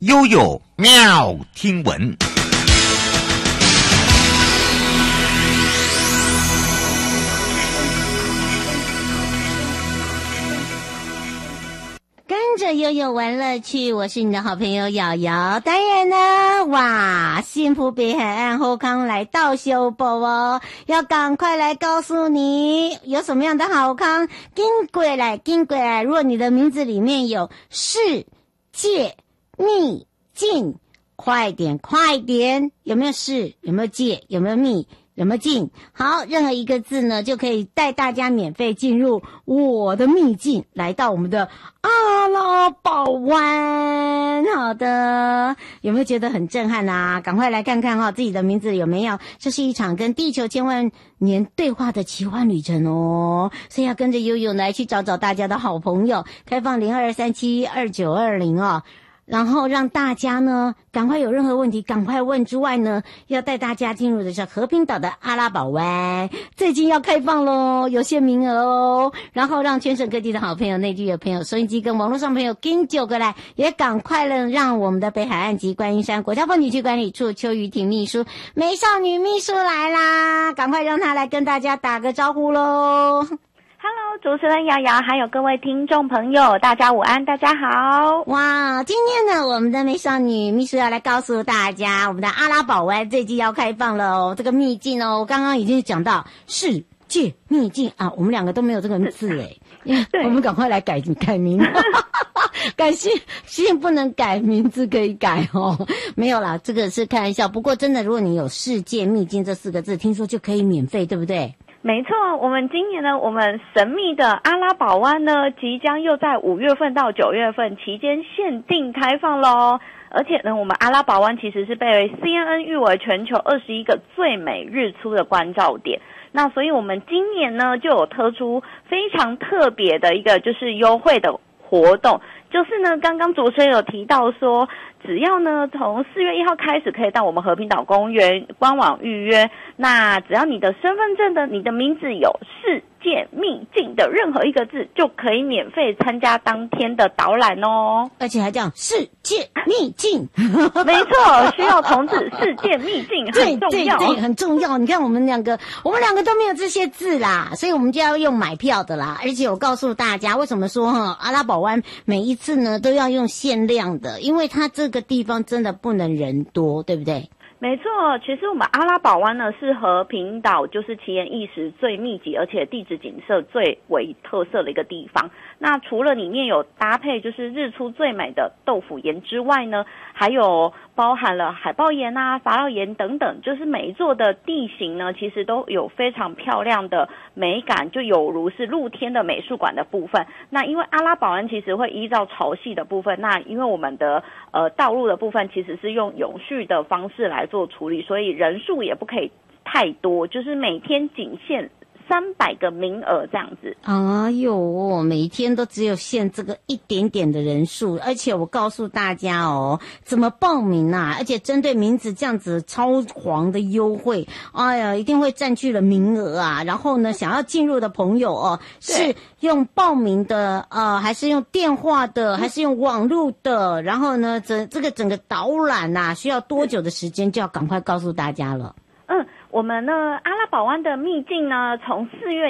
悠悠妙听闻。 跟着悠悠玩乐趣，我是你的好朋友瑶瑶。当然呢，哇，幸福北海岸后康来到修补哦，要赶快来告诉你有什么样的好康，跟过来。如果你的名字里面有世界秘境，快点，有没有世？有没有界？有没有秘？有没有进？好，任何一个字呢，就可以带大家免费进入我的秘境，来到我们的阿拉堡湾。好的，有没有觉得很震撼啊？赶快来看看自己的名字有没有？这是一场跟地球千万年对话的奇幻旅程哦，所以要跟着悠悠来去找大家的好朋友，开放02372920哦。然后让大家呢赶快有任何问题赶快问之外呢，要带大家进入的是和平岛的阿拉堡湾，最近要开放咯，有限名额哦。然后让全省各地的好朋友、内地的朋友、收音机跟网络上朋友跟就过来，也赶快了让我们的北海岸及观音山国家风景区管理处邱雨婷秘书、美少女秘书来啦，赶快让她来跟大家打个招呼咯。 Hello， 主持人瑶瑶，还有各位听众朋友，大家午安，大家好。 哇，今天呢，我们的美少女秘书要来告诉大家，我们的阿拉堡湾这季要开放了哦，这个秘境哦，我刚刚已经讲到世界秘境啊，我们两个都没有这个字诶，我们赶快来改名，改姓不能改，名字可以改哦。没有啦，这个是开玩笑。不过真的，如果你有世界秘境这4个字，听说就可以免费，对不对？ 没错，我们今年呢，我们神秘的阿拉堡湾呢，即将又在5月份到9月份期间限定开放咯。而且呢，我们阿拉堡湾其实是被 CNN 誉为全球21个最美日出的关照点。那所以我们今年呢，就有推出非常特别的一个就是优惠的活动，就是呢，刚刚主持人有提到说，只要呢从4月1号开始可以到我们和平岛公园官网预约，那只要你的身份证的你的名字有世界秘境的任何一个字，就可以免费参加当天的导览哦。 而且还讲世界秘境， 没错，需要从字世界秘境很重要， 对，很重要。你看我们两个都没有这些字啦，所以我们就要用买票的啦。而且我告诉大家，为什么说阿拉堡湾每一次呢都要用限量的，因为它这个地方真的不能人多，对不对？ 没错，其实我们阿拉堡湾呢是和平岛就是奇岩异石最密集，而且地质景色最为特色的一个地方。那除了里面有搭配就是日出最美的豆腐岩之外呢，还有包含了海豹岩啊、法老岩等等，就是每一座的地形呢，其实都有非常漂亮的美感，就有如是露天的美术馆的部分。那因为阿拉堡湾其实会依照潮汐的部分，那因为我们的道路的部分其实是用永续的方式来做处理，所以人数也不可以太多，就是每天仅限300个名额这样子。 哎呦，每天都只有限这个一点点的人数，而且我告诉大家哦，怎么报名啊？而且针对名字这样子超黄的优惠，哎呀，一定会占据了名额啊。然后呢，想要进入的朋友哦，是用报名的还是用电话的，还是用网络的？然后呢，这个整个导览啊，需要多久的时间，就要赶快告诉大家了。 我们呢阿拉堡湾的秘境呢，从4月